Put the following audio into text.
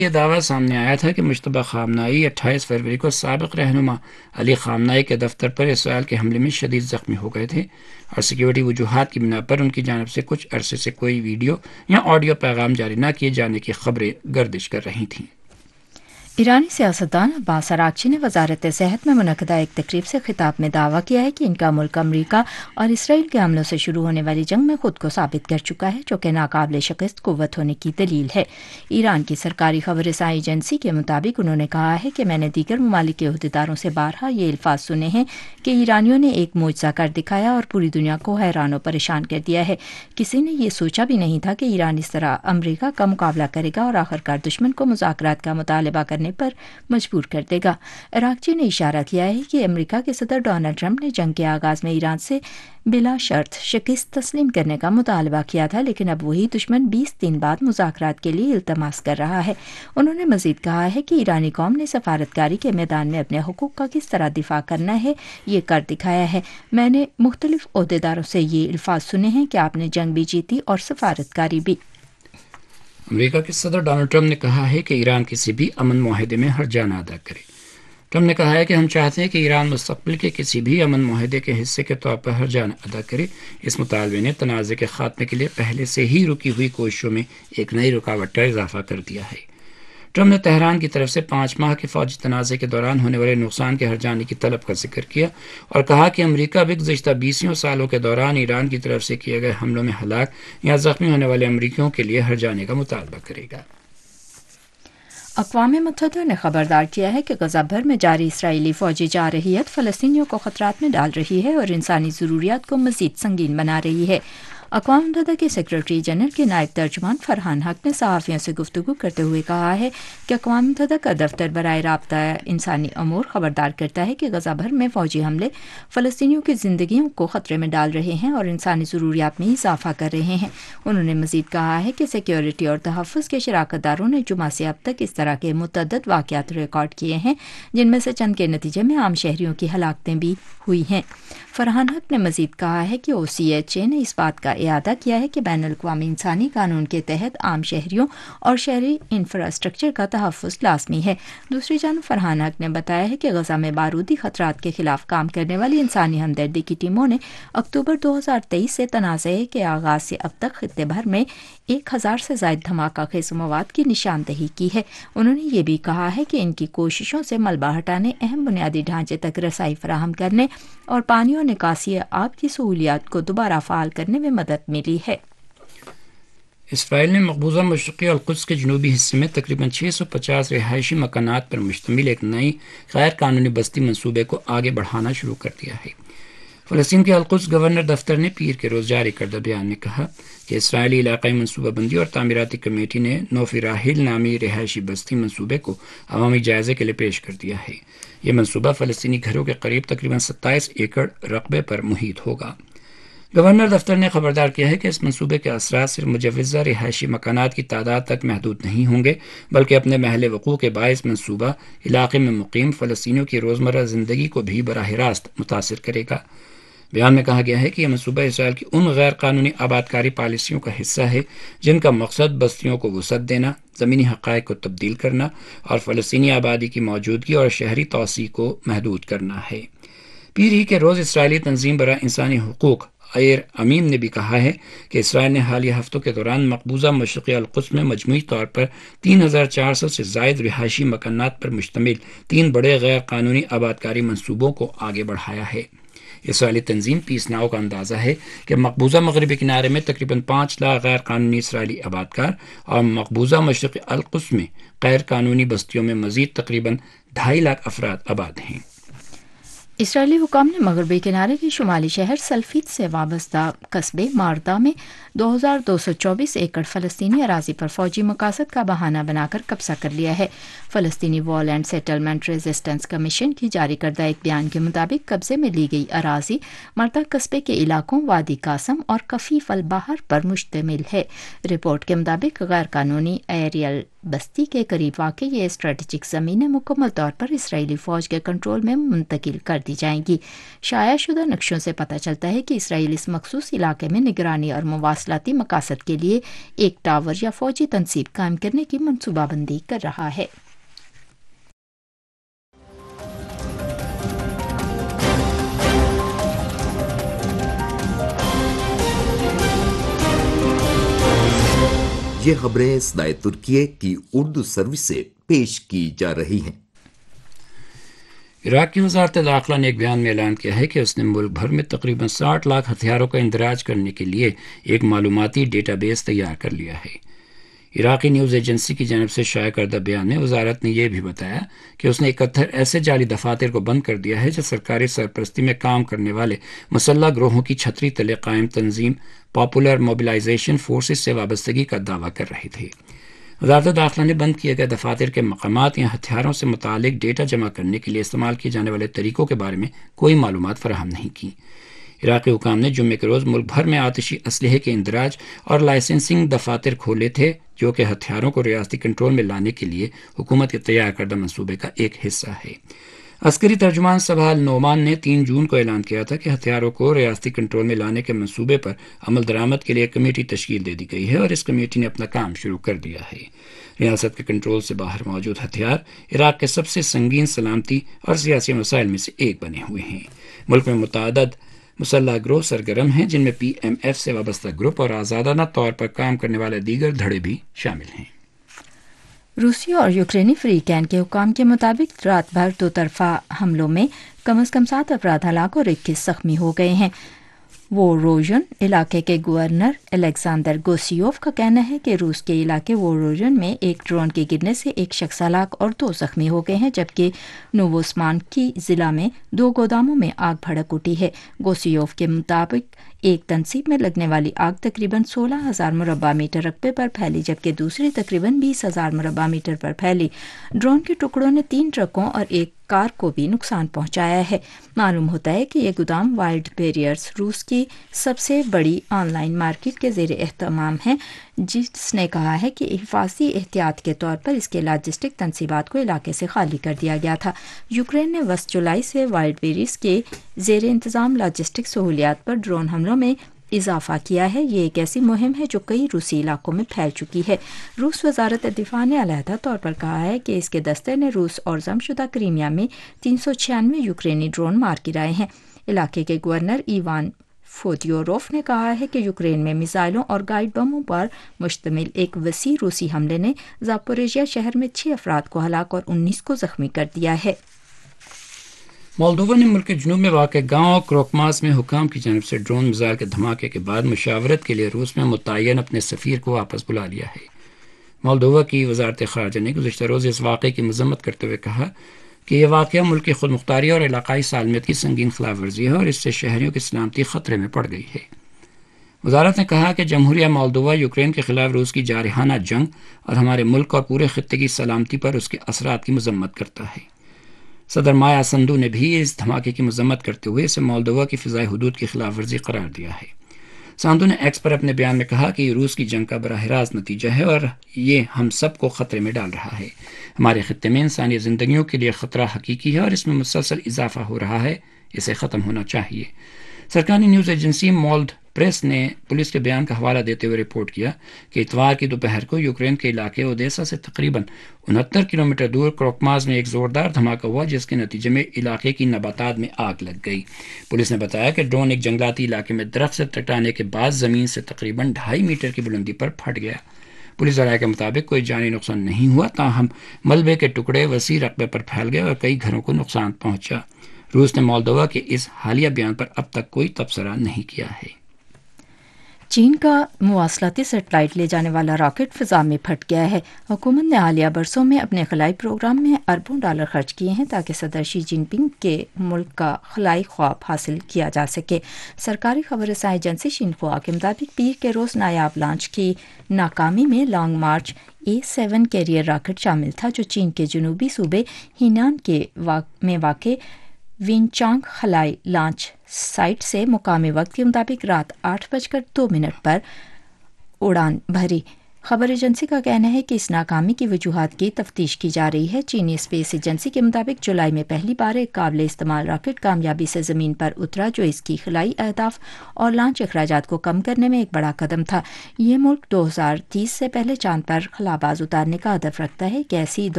یہ دعویٰ سامنے آیا تھا کہ مشتبہ خامنائی 28 فروری کو سابق رہنما علی خامنائی کے دفتر پر اسرائیل کے حملے میں شدید زخمی ہو گئے تھے اور سیکیورٹی وجوہات کی بنا پر ان کی جانب سے کچھ عرصے سے کوئی ویڈیو یا آڈیو پیغام جاری نہ کیے جانے کی خبریں گردش کر رہی تھیں۔ ایرانی سیاستدان عباس اراغچی نے وزارت صحت میں منعقدہ ایک تقریب سے خطاب میں دعویٰ کیا ہے کہ ان کا ملک امریکہ اور اسرائیل کے حملوں سے شروع ہونے والی جنگ میں خود کو ثابت کر چکا ہے، جو کہ ناقابل شکست قوت ہونے کی دلیل ہے۔ ایران کی سرکاری خبر رساں ایجنسی کے مطابق انہوں نے کہا ہے کہ میں نے دیگر ممالک کے عہدیداروں سے بارہا یہ الفاظ سنے ہیں کہ ایرانیوں نے ایک معجزہ کر دکھایا اور پوری دنیا کو حیران و پریشان کر دیا ہے۔ کسی نے یہ سوچا بھی نہیں تھا کہ ایران اس طرح امریکہ کا مقابلہ کرے گا اور آخرکار دشمن کو مذاکرات کا مطالبہ کرنے پر مجبور کر دے گا۔ اراغچی نے اشارہ کیا ہے کہ امریکہ کے صدر ڈونلڈ ٹرمپ نے جنگ کے آغاز میں ایران سے بلا شرط شکست تسلیم کرنے کا مطالبہ کیا تھا، لیکن اب وہی دشمن 20 دن بعد مذاکرات کے لیے التماس کر رہا ہے۔ انہوں نے مزید کہا ہے کہ ایرانی قوم نے سفارتکاری کے میدان میں اپنے حقوق کا کس طرح دفاع کرنا ہے یہ کر دکھایا ہے۔ میں نے مختلف عہدیداروں سے یہ الفاظ سنے ہیں کہ آپ نے جنگ بھی جیتی اور سفارتکاری بھی۔ امریکہ کے صدر ڈونلڈ ٹرمپ نے کہا ہے کہ ایران کسی بھی امن معاہدے میں ہرجانہ ادا کرے۔ ٹرمپ نے کہا ہے کہ ہم چاہتے ہیں کہ ایران مستقبل کے کسی بھی امن معاہدے کے حصے کے طور پر ہرجانہ ادا کرے۔ اس مطالبے نے تنازع کے خاتمے کے لیے پہلے سے ہی رکی ہوئی کوششوں میں ایک نئی رکاوٹ کا اضافہ کر دیا ہے۔ ٹرمپ نے تہران کی طرف سے 5 ماہ کے فوجی تنازع کے دوران ہونے والے نقصان کے ہرجانے کی طلب کا ذکر کیا اور کہا کہ امریکہ بھی گزشتہ 20 سالوں کے دوران ایران کی طرف سے کیے گئے حملوں میں ہلاک یا زخمی ہونے والے امریکیوں کے لیے ہرجانے کا مطالبہ کرے گا۔ اقوام متحدہ نے خبردار کیا ہے کہ غزہ بھر میں جاری اسرائیلی فوجی جارحیت فلسطینیوں کو خطرات میں ڈال رہی ہے اور انسانی ضروریات کو مزید سنگین بنا رہی ہے۔ اقوام متحدہ کے سیکرٹری جنرل کے نائب ترجمان فرحان حق نے صحافیوں سے گفتگو کرتے ہوئے کہا ہے کہ اقوام متحدہ کا دفتر برائے رابطہ انسانی امور خبردار کرتا ہے کہ غزہ بھر میں فوجی حملے فلسطینیوں کی زندگیوں کو خطرے میں ڈال رہے ہیں اور انسانی ضروریات میں اضافہ کر رہے ہیں۔ انہوں نے مزید کہا ہے کہ سیکیورٹی اور تحفظ کے شراکت داروں نے جمعہ سے اب تک اس طرح کے متعدد واقعات ریکارڈ کیے ہیں جن میں سے چند کے نتیجے میں عام شہریوں کی ہلاکتیں بھی ہوئی ہیں۔ فرحان حق نے مزید کہا ہے کہ OCHA نے اس بات کا اعادہ کیا ہے کہ بین الاقوامی انسانی قانون کے تحت عام شہریوں اور شہری انفراسٹرکچر کا تحفظ لازمی ہے۔ دوسری جانب فرحان حق نے بتایا ہے کہ غزہ میں بارودی خطرات کے خلاف کام کرنے والی انسانی ہمدردی کی ٹیموں نے اکتوبر 2023 سے تنازع کے آغاز سے اب تک خطے بھر میں 1000 سے زائد دھماکہ خیز مواد کی نشاندہی کی ہے۔ انہوں نے یہ بھی کہا ہے کہ ان کی کوششوں سے ملبہ ہٹانے، اہم بنیادی ڈھانچے تک رسائی فراہم کرنے اور پانی اور نکاسی آب کی سہولیات کو دوبارہ فعال کرنے میں مدد ملی ہے۔ اسرائیل نے مقبوضہ مشرقی القدس کے جنوبی حصے میں تقریباً 650 رہائشی مکانات پر مشتمل ایک نئی غیر قانونی بستی منصوبے کو آگے بڑھانا شروع کر دیا ہے۔ فلسطین کے القدس گورنر دفتر نے پیر کے روز جاری کردہ بیان میں کہا کہ اسرائیلی علاقائی منصوبہ بندی اور تعمیراتی کمیٹی نے نوفی راحیل نامی رہائشی بستی منصوبے کو عوامی جائزے کے لیے پیش کر دیا ہے۔ یہ منصوبہ فلسطینی گھروں کے قریب تقریباً 27 ایکڑ رقبے پر محیط ہوگا۔ گورنر دفتر نے خبردار کیا ہے کہ اس منصوبے کے اثرات صرف مجوزہ رہائشی مکانات کی تعداد تک محدود نہیں ہوں گے، بلکہ اپنے محل وقوع کے باعث منصوبہ علاقے میں مقیم فلسطینیوں کی روزمرہ زندگی کو بھی براہ راست متاثر کرے گا۔ بیان میں کہا گیا ہے کہ یہ منصوبہ اسرائیل کی ان غیر قانونی آبادکاری پالیسیوں کا حصہ ہے جن کا مقصد بستیوں کو وسعت دینا، زمینی حقائق کو تبدیل کرنا اور فلسطینی آبادی کی موجودگی اور شہری توسیع کو محدود کرنا ہے۔ پیر ہی کے روز اسرائیلی تنظیم برائے انسانی حقوق ایر امیم نے بھی کہا ہے کہ اسرائیل نے حالیہ ہفتوں کے دوران مقبوضہ مشرقی القدس میں مجموعی طور پر 3400 سے زائد رہائشی مکانات پر مشتمل 3 بڑے غیر قانونی آبادکاری منصوبوں کو آگے بڑھایا ہے۔ اسرائیلی تنظیم پیس ناؤ کا اندازہ ہے کہ مقبوضہ مغربی کنارے میں تقریباً 5 لاکھ غیر قانونی اسرائیلی آبادکار اور مقبوضہ مشرقی القدس میں غیر قانونی بستیوں میں مزید تقریباً 2.5 لاکھ افراد آباد ہیں۔ اسرائیلی حکام نے مغربی کنارے کے شمالی شہر سلفیت سے وابستہ قصبے ماردہ میں 2224 ایکڑ فلسطینی اراضی پر فوجی مقاصد کا بہانہ بنا کر قبضہ کر لیا ہے۔ فلسطینی wall and settlement resistance commission کی جاری کردہ ایک بیان کے مطابق قبضے میں لی گئی اراضی ماردہ قصبے کے علاقوں وادی قاسم اور کفیف البحر پر مشتمل ہے۔ رپورٹ کے مطابق غیر قانونی ایریل بستی کے قریب واقع یہ اسٹریٹجک زمینیں مکمل طور پر اسرائیلی فوج کے کنٹرول میں منتقل کر دی دی جائیں گی۔ شائع شدہ نقشوں سے پتہ چلتا ہے کہ اسرائیل اس مخصوص علاقے میں نگرانی اور مواصلاتی مقاصد کے لیے ایک ٹاور یا فوجی تنصیب قائم کرنے کی منصوبہ بندی کر رہا ہے۔ یہ خبریں صدائے ترکیے کی اردو سروس سے پیش کی جا رہی ہیں۔ عراق کی وزارت داخلہ نے ایک بیان میں اعلان کیا ہے کہ اس نے ملک بھر میں تقریباً 60 لاکھ ہتھیاروں کا اندراج کرنے کے لیے ایک معلوماتی ڈیٹا بیس تیار کر لیا ہے۔ عراقی نیوز ایجنسی کی جانب سے شائع کردہ بیان میں وزارت نے یہ بھی بتایا کہ اس نے 71 ایسے جعلی دفاتر کو بند کر دیا ہے جو سرکاری سرپرستی میں کام کرنے والے مسلح گروہوں کی چھتری تلے قائم تنظیم پاپولر موبلائزیشن فورسز سے وابستگی کا دعویٰ کر رہی تھی۔ وزارت داخلہ نے بند کیے گئے دفاتر کے مقامات یا ہتھیاروں سے متعلق ڈیٹا جمع کرنے کے لیے استعمال کیے جانے والے طریقوں کے بارے میں کوئی معلومات فراہم نہیں کی۔ عراقی حکام نے جمعے کے روز ملک بھر میں آتشی اسلحے کے اندراج اور لائسنسنگ دفاتر کھولے تھے جو کہ ہتھیاروں کو ریاستی کنٹرول میں لانے کے لیے حکومت کے تیار کردہ منصوبے کا ایک حصہ ہے۔ عسکری ترجمان سبحال نعمان نے 3 جون کو اعلان کیا تھا کہ ہتھیاروں کو ریاستی کنٹرول میں لانے کے منصوبے پر عمل درآمد کے لیے ایک کمیٹی تشکیل دے دی گئی ہے اور اس کمیٹی نے اپنا کام شروع کر دیا ہے۔ ریاست کے کنٹرول سے باہر موجود ہتھیار عراق کے سب سے سنگین سلامتی اور سیاسی مسائل میں سے ایک بنے ہوئے ہیں۔ ملک میں متعدد مسلح گروہ سرگرم ہیں جن میں PMF سے وابستہ گروپ اور آزادانہ طور پر کام کرنے والے دیگر دھڑے بھی شامل ہیں۔ روسی اور یوکرینی فریقین کے حکام کے مطابق رات بھر دو طرفہ حملوں میں کم از کم 7 افراد ہلاک اور 21 زخمی ہو گئے ہیں۔ ووروژن علاقے کے گورنر الیگزانڈر گوسیوف کا کہنا ہے کہ روس کے علاقے ووروژن میں ایک ڈرون کے گرنے سے 1 شخص ہلاک اور 2 زخمی ہو گئے ہیں، جبکہ نووسمانسکی ضلع میں 2 گوداموں میں آگ بھڑک اٹھی ہے۔ گوسیوف کے مطابق ایک تنصیب میں لگنے والی آگ تقریباً 16,000 مربع میٹر رقبے پر پھیلی، جبکہ دوسری تقریباً 20,000 مربع میٹر پر پھیلی۔ ڈرون کے ٹکڑوں نے 3 ٹرکوں اور ایک کار کو بھی نقصان پہنچایا ہے۔ معلوم ہوتا ہے کہ یہ گودام وائلڈ بیریئرز روس کی سب سے بڑی آن لائن مارکیٹ کے زیر اہتمام ہے، جس نے کہا ہے کہ حفاظتی احتیاط کے طور پر اس کے لاجسٹک تنصیبات کو علاقے سے خالی کر دیا گیا تھا۔ یوکرین نے 20 جولائی سے وائلڈ بیریئرز کے زیر انتظام لاجسٹک سہولیات پر ڈرون حملوں میں اضافہ کیا ہے۔ یہ ایک ایسی مہم ہے جو کئی روسی علاقوں میں پھیل چکی ہے۔ روس وزارت دفاع نے علیحدہ طور پر کہا ہے کہ اس کے دستے نے روس اور ضم شدہ کریمیا میں 396 یوکرینی ڈرون مار گرائے ہیں۔ علاقے کے گورنر ایوان فودیوروف نے کہا ہے کہ یوکرین میں میزائلوں اور گائیڈ بموں پر مشتمل ایک وسیع روسی حملے نے زاپوریژیا شہر میں 6 افراد کو ہلاک اور 19 کو زخمی کر دیا ہے۔ مولدووا نے ملک کے جنوب میں واقع گاؤں کروکماس میں حکام کی جانب سے ڈرون میزائل کے دھماکے کے بعد مشاورت کے لیے روس میں متعین اپنے سفیر کو واپس بلا لیا ہے۔ مولدووا کی وزارت خارجہ نے گزشتہ روز اس واقعے کی مذمت کرتے ہوئے کہا کہ یہ واقعہ ملک کی خود مختاری اور علاقائی سالمیت کی سنگین خلاف ورزی ہے اور اس سے شہریوں کی سلامتی خطرے میں پڑ گئی ہے۔ وزارت نے کہا کہ جمہوریہ مولدووا یوکرین کے خلاف روس کی جارحانہ جنگ اور ہمارے ملک اور پورے خطے کی سلامتی پر اس کے اثرات کی مذمت کرتا ہے۔ صدر مایا سندو نے بھی اس دھماکے کی مذمت کرتے ہوئے اسے مولدووا کی فضائی حدود کی خلاف ورزی قرار دیا ہے۔ ساندو نے ایکس پر اپنے بیان میں کہا کہ یہ روس کی جنگ کا براہ راست نتیجہ ہے اور یہ ہم سب کو خطرے میں ڈال رہا ہے۔ ہمارے خطے میں انسانی زندگیوں کے لیے خطرہ حقیقی ہے اور اس میں مسلسل اضافہ ہو رہا ہے، اسے ختم ہونا چاہیے۔ سرکاری نیوز ایجنسی مولد پریس نے پولیس کے بیان کا حوالہ دیتے ہوئے رپورٹ کیا کہ اتوار کی دوپہر کو یوکرین کے علاقے اودیسا سے تقریباً 69 کلومیٹر دور کروکماز میں ایک زوردار دھماکہ ہوا جس کے نتیجے میں علاقے کی نباتات میں آگ لگ گئی۔ پولیس نے بتایا کہ ڈرون ایک جنگلاتی علاقے میں درخت سے ٹکرانے کے بعد زمین سے تقریباً 2.5 میٹر کی بلندی پر پھٹ گیا۔ پولیس ذرائع کے مطابق کوئی جانی نقصان نہیں ہوا، تاہم ملبے کے ٹکڑے وسیع رقبے پر پھیل گئے اور کئی گھروں کو نقصان پہنچا۔ روس نے مولدووا کے اس حالیہ بیان پر اب تک کوئی تبصرہ نہیں کیا ہے۔ چین کا مواصلاتی سیٹلائٹ لے جانے والا راکٹ فضا میں پھٹ گیا ہے۔ حکومت نے حالیہ برسوں میں اپنے خلائی پروگرام میں اربوں ڈالر خرچ کیے ہیں تاکہ صدر شی جن پنگ کے ملک کا خلائی خواب حاصل کیا جا سکے۔ سرکاری خبر رساں ایجنسی شنہوا کے مطابق پیر کے روز نایاب لانچ کی ناکامی میں long march A7 career rocket شامل تھا جو چین کے جنوبی صوبے ہینان میں واقع وینچانگ خلائی لانچ سائٹ سے مقامی وقت کے مطابق رات 8:02 پر اڑان بھری۔ خبر ایجنسی کا کہنا ہے کہ اس ناکامی کی وجوہات کی تفتیش کی جا رہی ہے۔ چینی اسپیس ایجنسی کے مطابق جولائی میں پہلی بار ایک قابل استعمال راکٹ کامیابی سے زمین پر اترا، جو اس کی خلائی اہداف اور لانچ اخراجات کو کم کرنے میں ایک بڑا قدم تھا۔ یہ ملک 2030 سے پہلے چاند پر خلاباز اتارنے کا ہدف رکھتا ہے۔ ایک ایسی